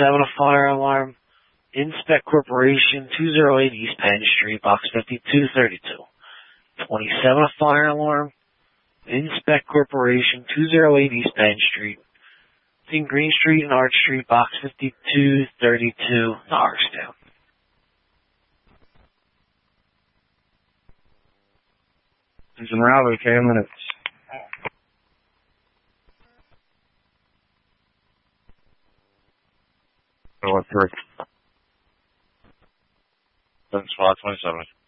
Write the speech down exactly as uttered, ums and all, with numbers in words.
twenty-seven, a fire alarm. Inspect Corporation, two oh eight East Penn Street, box fifty-two thirty-two. twenty-seven, a fire alarm. Inspect Corporation, two oh eight East Penn Street. Between Green Street and Arch Street, box fifty-two thirty-two, Norristown. He's in Raleigh, okay, in minutes. Oh, three. Seven spot twenty-seven.